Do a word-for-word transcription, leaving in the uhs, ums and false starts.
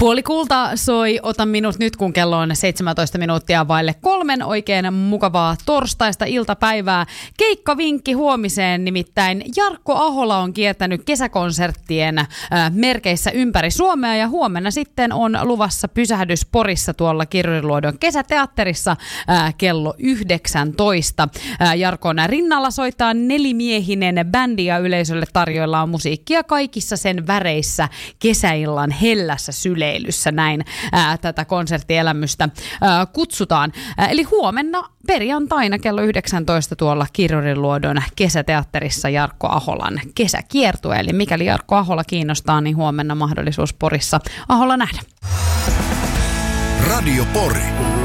Puoli kulta soi Ota minut nyt, kun kello on seitsemäntoista minuuttia vaille kolmen. Oikein mukavaa torstaista iltapäivää. Keikkavinkki huomiseen, nimittäin Jarkko Ahola on kiertänyt kesäkonserttien äh, merkeissä ympäri Suomea ja huomenna sitten on luvassa pysähdys Porissa tuolla Kirjuriluodon kesäteatterissa äh, kello yhdeksäntoista. Äh, Jarkon rinnalla soittaa nelimiehinen bändi ja yleisölle tarjoillaan musiikkia kaikissa sen väreissä kesäillan hellässä syleilyssä. Näin ää, tätä konserttielämystä ää, kutsutaan. Ää, eli huomenna perjantaina kello yhdeksäntoista tuolla Kirjuriluodon kesäteatterissa Jarkko Aholan kesäkiertue. Eli mikäli Jarkko Ahola kiinnostaa, niin huomenna mahdollisuus Porissa Ahola nähdä. Radio Pori.